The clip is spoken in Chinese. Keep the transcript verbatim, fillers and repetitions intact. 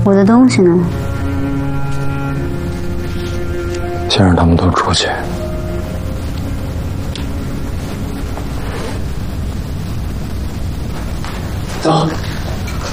我的东西呢？ 先让他们都出去。 走。